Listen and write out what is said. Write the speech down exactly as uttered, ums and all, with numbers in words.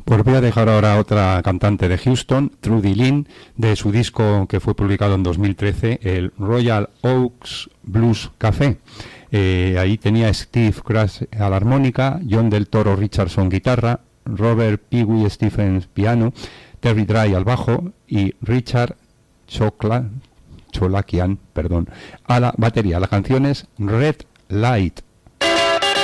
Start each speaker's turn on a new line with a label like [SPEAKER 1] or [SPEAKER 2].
[SPEAKER 1] Pues voy a dejar ahora a otra cantante de Houston, Trudy Lynn, de su disco que fue publicado en dos mil trece, el Royal Oaks Blues Café. Eh, ahí tenía Steve Crash a la armónica, John del Toro Richardson guitarra, Robert Pee Wee Stephens piano, Terry Dry al bajo y Richard Chokla, Cholakian, perdón, a la batería. La canción es Red Light.